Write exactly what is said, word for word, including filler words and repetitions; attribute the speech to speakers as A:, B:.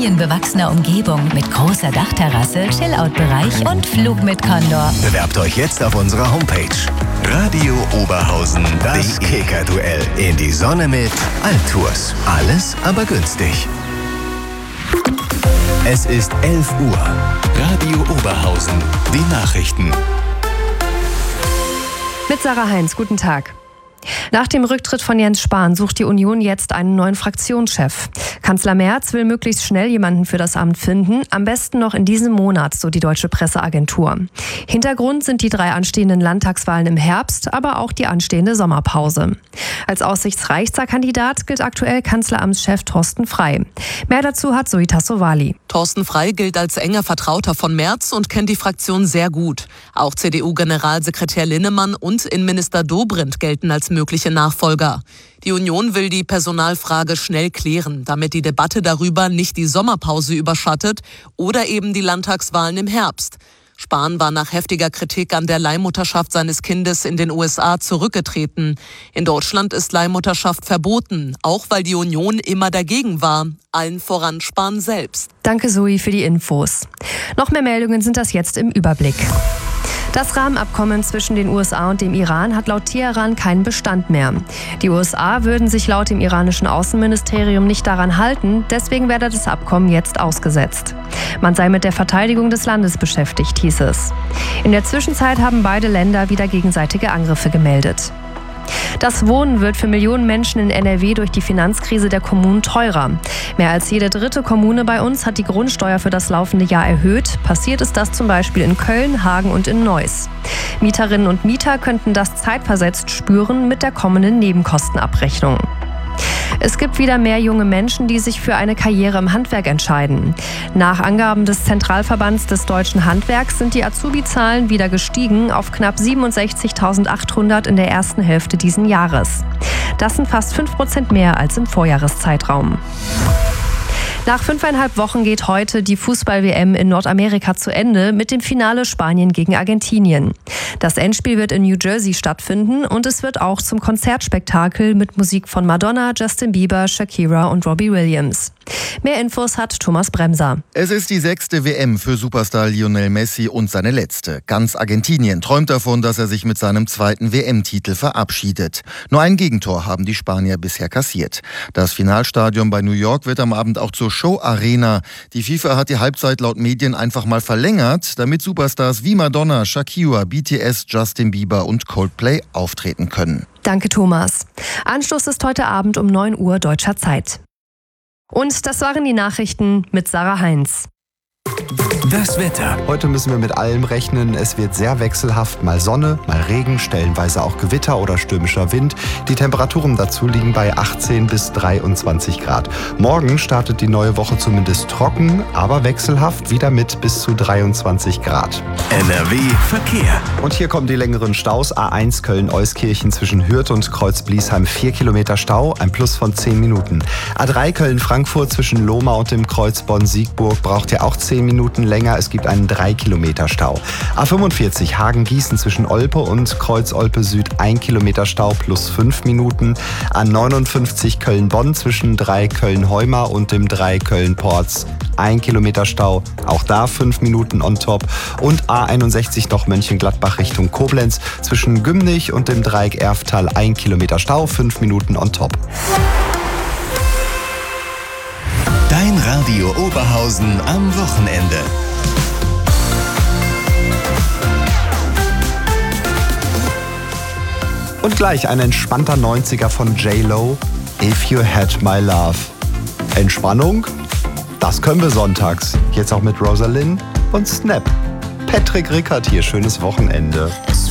A: kastanienbewachsener Umgebung mit großer Dachterrasse, Chillout-Bereich und Flug mit Condor.
B: Bewerbt euch jetzt auf unserer Homepage. Radio Oberhausen, das Kicker-Duell. In die Sonne mit Altours. Alles, aber günstig. Es ist elf Uhr. Radio Oberhausen, die Nachrichten.
C: Mit Sarah Heinz, guten Tag. Nach dem Rücktritt von Jens Spahn sucht die Union jetzt einen neuen Fraktionschef. Kanzler Merz will möglichst schnell jemanden für das Amt finden, am besten noch in diesem Monat, so die Deutsche Presseagentur. Hintergrund sind die drei anstehenden Landtagswahlen im Herbst, aber auch die anstehende Sommerpause. Als aussichtsreichster Kandidat gilt aktuell Kanzleramtschef Thorsten Frey. Mehr dazu hat Zoe Tassovali.
D: Thorsten Frey gilt als enger Vertrauter von Merz und kennt die Fraktion sehr gut. Auch C D U-Generalsekretär Linnemann und Innenminister Dobrindt gelten als mögliche Nachfolger. Die Union will die Personalfrage schnell klären, damit die Debatte darüber nicht die Sommerpause überschattet oder eben die Landtagswahlen im Herbst. Spahn war nach heftiger Kritik an der Leihmutterschaft seines Kindes in den U S A zurückgetreten. In Deutschland ist Leihmutterschaft verboten, auch weil die Union immer dagegen war, allen voran Spahn selbst.
C: Danke Zoe für die Infos. Noch mehr Meldungen sind das jetzt im Überblick. Das Rahmenabkommen zwischen den U S A und dem Iran hat laut Teheran keinen Bestand mehr. Die U S A würden sich laut dem iranischen Außenministerium nicht daran halten, deswegen werde das Abkommen jetzt ausgesetzt. Man sei mit der Verteidigung des Landes beschäftigt, hieß es. In der Zwischenzeit haben beide Länder wieder gegenseitige Angriffe gemeldet. Das Wohnen wird für Millionen Menschen in N R W durch die Finanzkrise der Kommunen teurer. Mehr als jede dritte Kommune bei uns hat die Grundsteuer für das laufende Jahr erhöht. Passiert ist das zum Beispiel in Köln, Hagen und in Neuss. Mieterinnen und Mieter könnten das zeitversetzt spüren mit der kommenden Nebenkostenabrechnung. Es gibt wieder mehr junge Menschen, die sich für eine Karriere im Handwerk entscheiden. Nach Angaben des Zentralverbands des deutschen Handwerks sind die Azubi-Zahlen wieder gestiegen auf knapp siebenundsechzigtausendachthundert in der ersten Hälfte dieses Jahres. Das sind fast fünf Prozent mehr als im Vorjahreszeitraum. Nach fünfeinhalb Wochen geht heute die Fußball-W M in Nordamerika zu Ende mit dem Finale Spanien gegen Argentinien. Das Endspiel wird in New Jersey stattfinden und es wird auch zum Konzertspektakel mit Musik von Madonna, Justin Bieber, Shakira und Robbie Williams. Mehr Infos hat Thomas Bremser.
E: Es ist die sechste W M für Superstar Lionel Messi und seine letzte. Ganz Argentinien träumt davon, dass er sich mit seinem zweiten W M-Titel verabschiedet. Nur ein Gegentor haben die Spanier bisher kassiert. Das Finalstadion bei New York wird am Abend auch zur Show-Arena. Die FIFA hat die Halbzeit laut Medien einfach mal verlängert, damit Superstars wie Madonna, Shakira, B T S, Justin Bieber und Coldplay auftreten können.
C: Danke, Thomas. Anschluss ist heute Abend um neun Uhr deutscher Zeit. Und das waren die Nachrichten mit Sarah Heinz.
B: Das Wetter.
F: Heute müssen wir mit allem rechnen. Es wird sehr wechselhaft. Mal Sonne, mal Regen, stellenweise auch Gewitter oder stürmischer Wind. Die Temperaturen dazu liegen bei achtzehn bis dreiundzwanzig Grad. Morgen startet die neue Woche zumindest trocken, aber wechselhaft, wieder mit bis zu dreiundzwanzig Grad.
B: N R W Verkehr.
F: Und hier kommen die längeren Staus. A eins Köln-Euskirchen zwischen Hürth und Kreuz-Bliesheim vier Kilometer Stau, ein Plus von zehn Minuten. A drei Köln-Frankfurt zwischen Lohmar und dem Kreuz Bonn-Siegburg braucht ihr auch zehn Minuten länger. Es gibt einen drei Kilometer Stau. A fünfundvierzig Hagen-Gießen zwischen Olpe und Kreuz Olpe Süd ein Kilometer Stau plus fünf Minuten. A neunundfünfzig Köln-Bonn zwischen drei Köln-Heumar und dem drei Köln-Porz ein Kilometer Stau. Auch da fünf Minuten on top. Und A einundsechzig noch Mönchengladbach Richtung Koblenz zwischen Gümnich und dem Dreieck Erftal ein Kilometer Stau, fünf Minuten on top.
B: Dein Radio Oberhausen am Wochenende.
F: Und gleich ein entspannter neunziger von J-Lo, If You Had My Love. Entspannung? Das können wir sonntags. Jetzt auch mit Rosalind und Snap. Patrick Rickert hier, schönes Wochenende.